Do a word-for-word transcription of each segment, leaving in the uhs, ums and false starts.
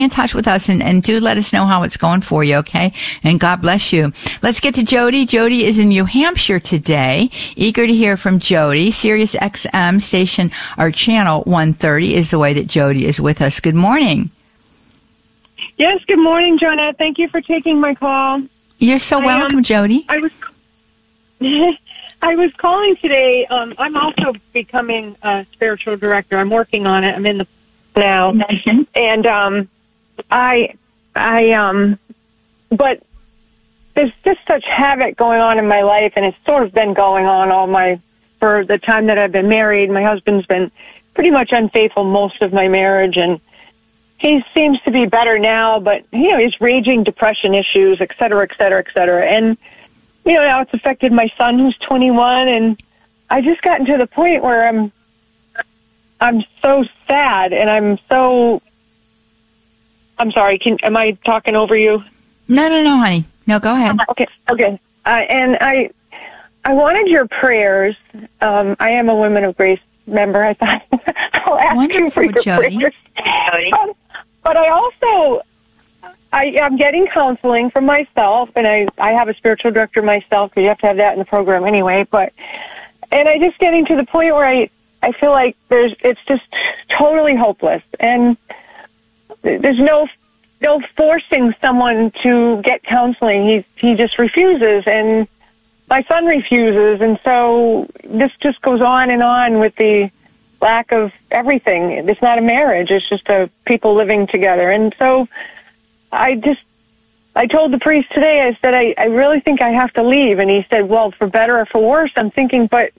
in touch with us and, and do let us know how it's going for you, okay? And God bless you. Let's get to Jody. Jody is in New Hampshire today. Eager to hear from Jody. Sirius X M station or channel one thirty is the way that Jody is with us. Good morning. Yes, good morning, Jonah. Thank you for taking my call. You're so I, welcome, um, Jody. I was I was calling today. Um, I'm also becoming a spiritual director. I'm working on it. I'm in the now, and um, I, I, um, but there's just such havoc going on in my life, and it's sort of been going on all my for the time that I've been married. My husband's been pretty much unfaithful most of my marriage, and he seems to be better now, but, you know, he's raging depression issues, et cetera, et cetera, et cetera. And, you know, now it's affected my son who's twenty-one, and I just gotten to the point where I'm, I'm so sad, and I'm so, I'm sorry, can, am I talking over you? No, no, no, honey. No, go ahead. Okay, okay. Uh, and I, I wanted your prayers. Um, I am a Women of Grace member. I thought I'll ask Wonderful, you for your Jody. prayers. Um, but I also, I, I'm getting counseling for myself, and I, I have a spiritual director myself, because you have to have that in the program anyway. But, and I just getting to the point where I, I feel like there's, it's just totally hopeless, and there's no, no forcing someone to get counseling. He, he just refuses, and my son refuses, and so this just goes on and on with the lack of everything. It's not a marriage. It's just a people living together. And so I just, I told the priest today, I said, I, I really think I have to leave. And he said, well, for better or for worse. I'm thinking, but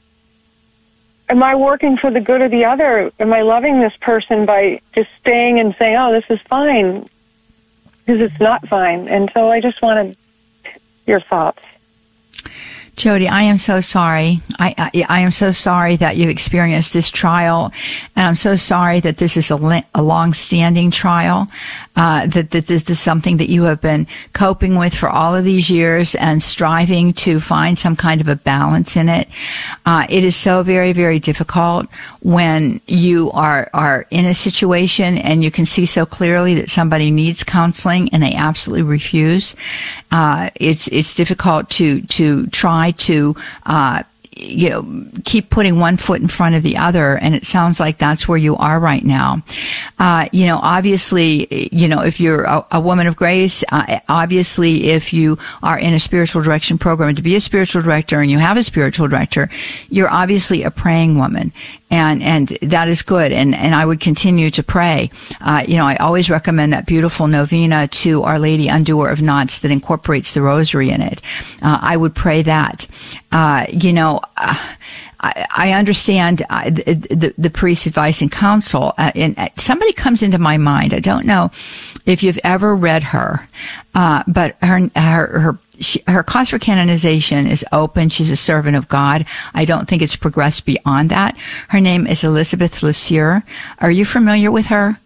am I working for the good of the other? Am I loving this person by just staying and saying, oh, this is fine? Because it's not fine. And so I just wanted your thoughts. Jody, I am so sorry. I, I I am so sorry that you've experienced this trial, and I'm so sorry that this is a, a long-standing trial, uh, that, that this is something that you have been coping with for all of these years and striving to find some kind of a balance in it. Uh, it is so very, very difficult when you are, are in a situation and you can see so clearly that somebody needs counseling and they absolutely refuse. Uh, it's, it's difficult to, to try to, uh, you know, keep putting one foot in front of the other. And it sounds like that's where you are right now. Uh, you know, obviously, you know, if you're a, a woman of grace, uh, obviously, if you are in a spiritual direction program, to be a spiritual director and you have a spiritual director, you're obviously a praying woman. And, and that is good. And, and I would continue to pray. Uh, you know, I always recommend that beautiful novena to Our Lady Undoer of Knots that incorporates the rosary in it. Uh, I would pray that. Uh, you know, uh, I, I understand uh, the, the, the priest's advice and counsel. Uh, and uh, somebody comes into my mind. I don't know if you've ever read her, uh, but her, her, her, She, her cause for canonization is open. She's a servant of God. I don't think it's progressed beyond that. Her name is Elizabeth LeSueur. Are you familiar with her?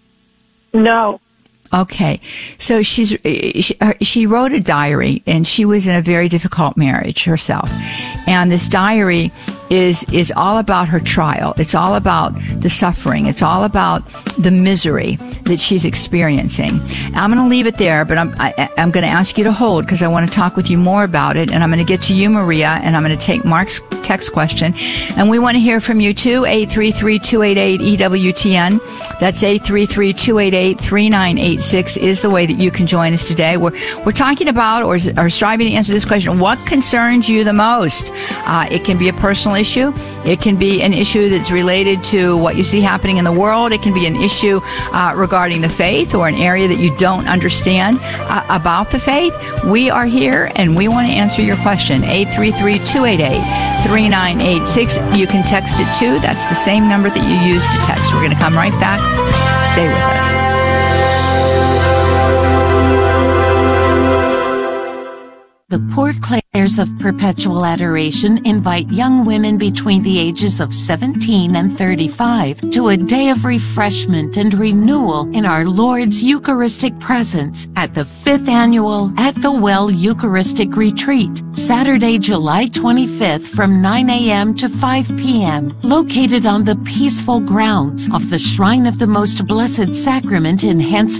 No. Okay. So she's, she, she wrote a diary, and she was in a very difficult marriage herself. And this diary is, is all about her trial. It's all about the suffering. It's all about the misery that she's experiencing. I'm going to leave it there, but I'm, I, I'm going to ask you to hold because I want to talk with you more about it. And I'm going to get to you, Maria, and I'm going to take Mark's text question. And we want to hear from you too, eight three three, two eight eight, E W T N. That's eight three three, two eight eight, three nine eight six is the way that you can join us today. We're, we're talking about or, or striving to answer this question. What concerns you the most? Uh, it can be a personal issue. It can be an issue that's related to what you see happening in the world. It can be an issue uh, regarding the faith or an area that you don't understand uh, about the faith. We are here and we want to answer your question. eight three three, two eight eight, three nine eight six. You can text it too. That's the same number that you used to text. We're going to come right back. Stay with us. The Poor Clares of Perpetual Adoration invite young women between the ages of seventeen and thirty-five to a day of refreshment and renewal in our Lord's Eucharistic presence at the fifth Annual At the Well Eucharistic Retreat, Saturday, July twenty-fifth from nine a.m. to five p.m., located on the peaceful grounds of the Shrine of the Most Blessed Sacrament in Hanson,